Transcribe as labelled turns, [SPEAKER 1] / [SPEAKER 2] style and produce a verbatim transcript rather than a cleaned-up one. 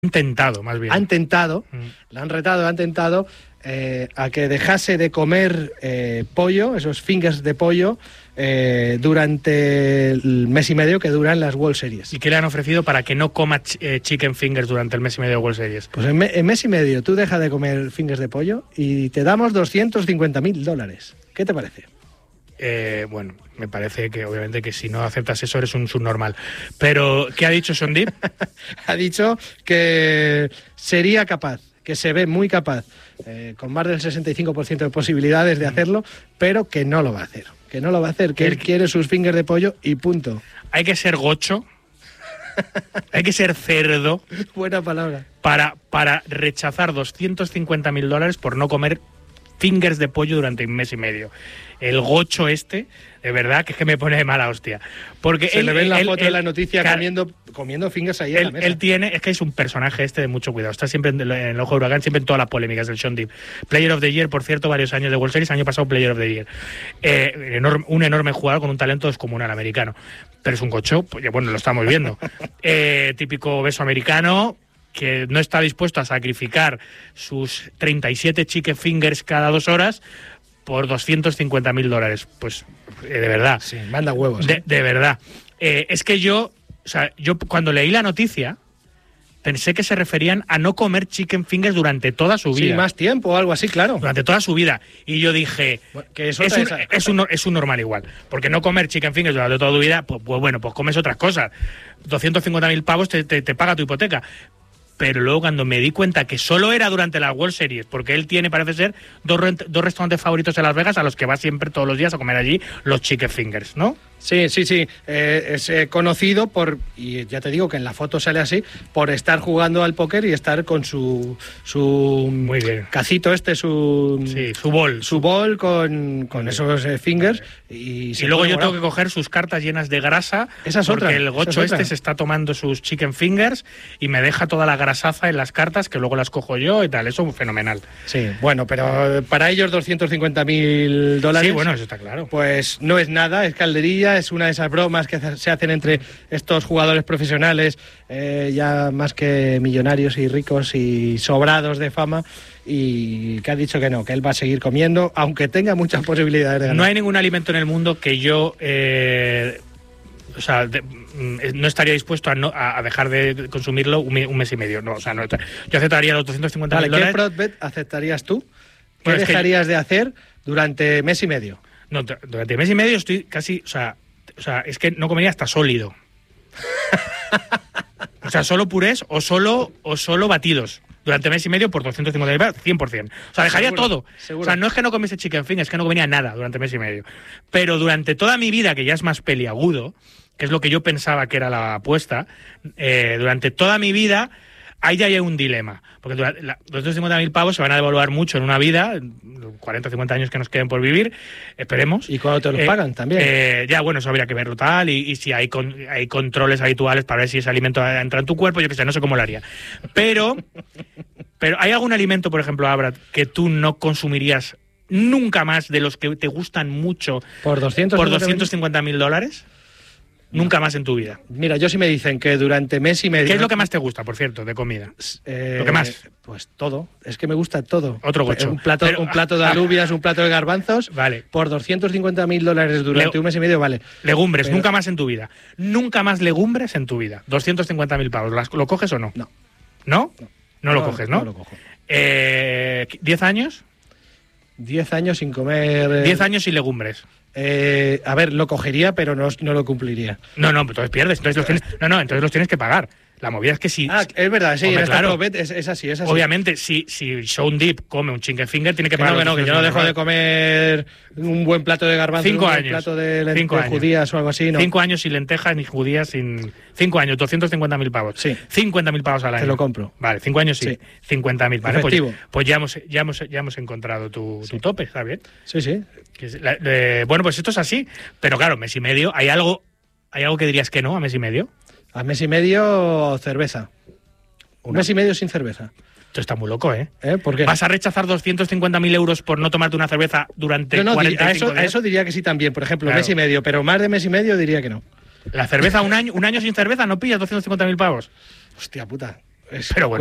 [SPEAKER 1] Tentado, más bien.
[SPEAKER 2] Han tentado,
[SPEAKER 1] mm.
[SPEAKER 2] la han retado, han tentado eh, a que dejase de comer eh, pollo, esos fingers de pollo, eh, durante el mes y medio que duran las World Series.
[SPEAKER 1] ¿Y qué le han ofrecido para que no coma ch eh, chicken fingers durante el mes y medio de World Series?
[SPEAKER 2] Pues en, me en mes y medio tú dejas de comer fingers de pollo y te damos doscientos cincuenta mil dólares. ¿Qué te parece?
[SPEAKER 1] Eh, bueno, me parece que obviamente que si no aceptas eso eres un subnormal. Pero, ¿qué ha dicho Sean Deeb?
[SPEAKER 2] Ha dicho que sería capaz, que se ve muy capaz, eh, con más del sesenta y cinco por ciento de posibilidades de hacerlo, pero que no lo va a hacer. Que no lo va a hacer, que él quiere sus fingers de pollo y punto.
[SPEAKER 1] Hay que ser gocho, hay que ser cerdo.
[SPEAKER 2] Buena palabra.
[SPEAKER 1] Para, para rechazar doscientos cincuenta mil dólares por no comer fingers de pollo durante un mes y medio. El gocho este, de verdad, que es que me pone de mala hostia. Porque
[SPEAKER 2] se
[SPEAKER 1] él,
[SPEAKER 2] le ve en la
[SPEAKER 1] él,
[SPEAKER 2] foto
[SPEAKER 1] él,
[SPEAKER 2] de la noticia
[SPEAKER 1] claro,
[SPEAKER 2] comiendo, comiendo fingers ahí
[SPEAKER 1] él,
[SPEAKER 2] en la mesa.
[SPEAKER 1] Él tiene, es que es un personaje este de mucho cuidado. Está siempre en el, en el ojo de huracán, siempre en todas las polémicas del Sean Deeb. Player of the Year, por cierto, varios años de World Series, año pasado Player of the Year. Eh, enorme, un enorme jugador con un talento descomunal americano. Pero es un gocho, pues, bueno, lo estamos viendo. eh, típico beso americano, que no está dispuesto a sacrificar sus treinta y siete chicken fingers cada dos horas por doscientos cincuenta mil dólares. Pues, eh, de verdad.
[SPEAKER 2] Sí, manda huevos.
[SPEAKER 1] De,
[SPEAKER 2] ¿eh?
[SPEAKER 1] de verdad. Eh, es que yo, o sea, yo cuando leí la noticia, pensé que se referían a no comer chicken fingers durante toda su vida.
[SPEAKER 2] Sí, más tiempo o algo así, claro.
[SPEAKER 1] Durante toda su vida. Y yo dije,
[SPEAKER 2] bueno, que es,
[SPEAKER 1] es, un, es, un, es un normal igual. Porque no comer chicken fingers durante toda tu vida, pues, pues bueno, pues comes otras cosas. doscientos cincuenta mil pavos te, te, te paga tu hipoteca. Pero luego cuando me di cuenta que solo era durante las World Series, porque él tiene, parece ser, dos, dos restaurantes favoritos en Las Vegas a los que va siempre todos los días a comer allí los chicken fingers, ¿no?
[SPEAKER 2] Sí, sí, sí. Eh, es eh, conocido por, y ya te digo que en la foto sale así, por estar jugando al póker y estar con su su
[SPEAKER 1] Muy bien.
[SPEAKER 2] cacito este, su
[SPEAKER 1] sí, su bol.
[SPEAKER 2] Su bol con, con esos eh, fingers. Y,
[SPEAKER 1] y luego yo tengo que coger sus cartas llenas de grasa.
[SPEAKER 2] Esa es
[SPEAKER 1] porque
[SPEAKER 2] otra.
[SPEAKER 1] el gocho este se está tomando sus chicken fingers y me deja toda la grasaza en las cartas que luego las cojo yo y tal. Eso es fenomenal.
[SPEAKER 2] Sí, bueno, pero para ellos doscientos cincuenta mil dólares.
[SPEAKER 1] Sí, bueno, eso está claro.
[SPEAKER 2] Pues no es nada, es calderilla. Es una de esas bromas que se hacen entre estos jugadores profesionales, eh, ya más que millonarios y ricos y sobrados de fama, y que ha dicho que no, que él va a seguir comiendo, aunque tenga muchas posibilidades de ganar.
[SPEAKER 1] No hay ningún alimento en el mundo que yo... Eh... O sea, de, no estaría dispuesto a, no, a dejar de consumirlo un, un mes y medio. No, o sea, no, yo aceptaría los doscientos cincuenta mil
[SPEAKER 2] vale,
[SPEAKER 1] dólares.
[SPEAKER 2] ¿qué prop bet aceptarías tú? ¿Qué
[SPEAKER 1] Bueno,
[SPEAKER 2] dejarías
[SPEAKER 1] es que...
[SPEAKER 2] de hacer durante mes y medio?
[SPEAKER 1] No, durante mes y medio estoy casi... O sea, o sea es que no comería hasta sólido. O sea, solo purés o solo, o solo batidos. Durante mes y medio por doscientos cincuenta mil, cien por ciento. O sea, dejaría
[SPEAKER 2] seguro,
[SPEAKER 1] todo.
[SPEAKER 2] Seguro.
[SPEAKER 1] O sea, no es que no comiese chicken fingers, es que no comía nada durante mes y medio. Pero durante toda mi vida, que ya es más peliagudo, que es lo que yo pensaba que era la apuesta, eh, durante toda mi vida, ahí ya hay un dilema. Porque los doscientos cincuenta mil pavos se van a devaluar mucho en una vida, cuarenta o cincuenta años que nos queden por vivir, esperemos.
[SPEAKER 2] ¿Y cuándo te los
[SPEAKER 1] eh,
[SPEAKER 2] pagan también?
[SPEAKER 1] Eh, ya, bueno, eso habría que verlo tal, y, y si hay, con, hay controles habituales para ver si ese alimento entra en tu cuerpo, yo que sé, no sé cómo lo haría. Pero, pero ¿hay algún alimento, por ejemplo, Abra, que tú no consumirías nunca más de los que te gustan mucho
[SPEAKER 2] por doscientos
[SPEAKER 1] cincuenta mil dólares? No. Nunca más en tu vida.
[SPEAKER 2] Mira, yo sí me dicen que durante mes y medio...
[SPEAKER 1] ¿Qué es lo que más te gusta, por cierto, de comida?
[SPEAKER 2] Eh,
[SPEAKER 1] ¿Lo que más?
[SPEAKER 2] Pues todo. Es que me gusta todo.
[SPEAKER 1] Otro gocho.
[SPEAKER 2] Un plato,
[SPEAKER 1] Pero,
[SPEAKER 2] un plato de alubias, un plato de garbanzos.
[SPEAKER 1] Vale.
[SPEAKER 2] Por doscientos cincuenta mil dólares durante Le un mes y medio, vale.
[SPEAKER 1] Legumbres,
[SPEAKER 2] Pero...
[SPEAKER 1] nunca más en tu vida. Nunca más legumbres en tu vida. doscientos cincuenta mil pavos. ¿Lo coges o no?
[SPEAKER 2] No.
[SPEAKER 1] ¿No?
[SPEAKER 2] No,
[SPEAKER 1] no lo no, coges, ¿no?
[SPEAKER 2] No lo cojo.
[SPEAKER 1] Eh, ¿diez años?
[SPEAKER 2] diez años sin comer... Eh...
[SPEAKER 1] diez años sin legumbres.
[SPEAKER 2] Eh, a ver, lo cogería, pero no, no lo cumpliría.
[SPEAKER 1] No, no, entonces pierdes. Entonces los tienes, no, no, entonces los tienes que pagar. La movida es que si...
[SPEAKER 2] Ah, es verdad, sí,
[SPEAKER 1] hombre,
[SPEAKER 2] en esta
[SPEAKER 1] claro.
[SPEAKER 2] Probet es, es así, es así.
[SPEAKER 1] Obviamente, si, si Sean Deeb come un chicken finger, tiene que,
[SPEAKER 2] que
[SPEAKER 1] pagar...
[SPEAKER 2] No, que no, que yo no dejo de comer un buen plato de garbanzos,
[SPEAKER 1] Cinco
[SPEAKER 2] un
[SPEAKER 1] años.
[SPEAKER 2] buen plato de, de
[SPEAKER 1] Cinco
[SPEAKER 2] judías
[SPEAKER 1] años.
[SPEAKER 2] o algo así, ¿no?
[SPEAKER 1] Cinco años sin lentejas ni judías, sin... Cinco años, doscientos cincuenta mil pavos.
[SPEAKER 2] Sí.
[SPEAKER 1] cincuenta mil pavos al año.
[SPEAKER 2] Te lo compro.
[SPEAKER 1] Vale, cinco años sí. sí. cincuenta mil. Vale, pues, pues ya, hemos, ya, hemos, ya hemos encontrado tu, sí. tu tope, ¿está bien?
[SPEAKER 2] Sí, sí.
[SPEAKER 1] Que es, la, eh, bueno, pues esto es así. Pero claro, mes y medio, ¿hay algo, ¿hay algo que dirías que no a mes y medio?
[SPEAKER 2] A mes y medio, cerveza. Un mes y medio sin cerveza.
[SPEAKER 1] Esto está muy loco, ¿eh?
[SPEAKER 2] ¿Eh? ¿Por qué?
[SPEAKER 1] ¿Vas a rechazar doscientos cincuenta mil euros por no tomarte una cerveza durante
[SPEAKER 2] no, no,
[SPEAKER 1] cuarenta y cinco
[SPEAKER 2] a eso,
[SPEAKER 1] días?
[SPEAKER 2] a eso diría que sí también, por ejemplo,
[SPEAKER 1] claro.
[SPEAKER 2] mes y medio, pero más de mes y medio diría que no.
[SPEAKER 1] La cerveza, un año, un año sin cerveza, ¿no pillas doscientos cincuenta mil pavos?
[SPEAKER 2] Hostia puta. es,
[SPEAKER 1] pero bueno.